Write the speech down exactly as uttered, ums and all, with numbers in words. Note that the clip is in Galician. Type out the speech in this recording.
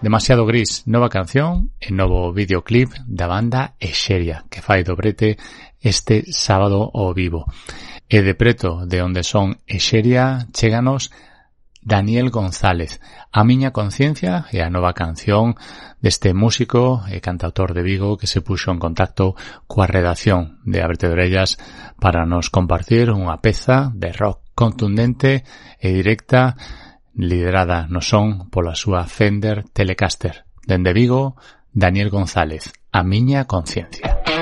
Demasiado Gris, nova canción e novo videoclip da banda Exeria, que fai dobrete este sábado ao vivo. E de preto de onde son Exeria, chéganos Daniel González, A miña conciencia, e a nova canción deste músico e cantautor de Vigo que se puxo en contacto coa redacción de Ábrete de Orellas para nos compartir unha peza de rock contundente e directa, liderada no son pola súa Fender Telecaster. Dende Vigo, Daniel González, A miña conciencia.